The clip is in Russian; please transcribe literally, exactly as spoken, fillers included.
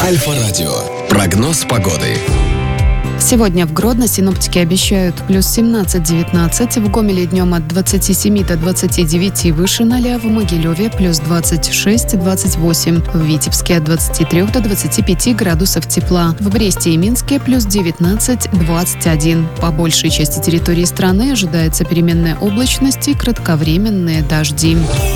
Альфа-радио. Прогноз погоды. Сегодня в Гродно синоптики обещают плюс семнадцать-девятнадцать, в Гомеле днем от двадцати семи до двадцати девяти выше ноля, в Могилеве плюс двадцать шесть-двадцать восемь, в Витебске от двадцати трёх до двадцати пяти градусов тепла, в Бресте и Минске плюс девятнадцать-двадцать один. По большей части территории страны ожидается переменная облачность и кратковременные дожди.